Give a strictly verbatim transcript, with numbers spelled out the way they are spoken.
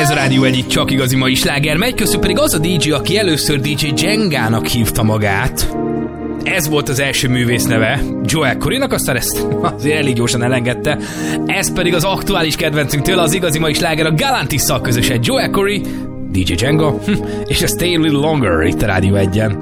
Ez a Rádió egyik csak igazi mai sláger megy, közül pedig az a dé dzsé, aki először dé dzsé Jengának hívta magát. Ez volt az első művész neve, Joel Corrynak, aztán ezt azért elég gyorsan elengedte. Ez pedig az aktuális kedvencünk tőle, az igazi mai sláger, a Galantisszal közösen Joel Corry, dé dzsé Jenga, és a Stay a Little Longer itt a Rádió egyen.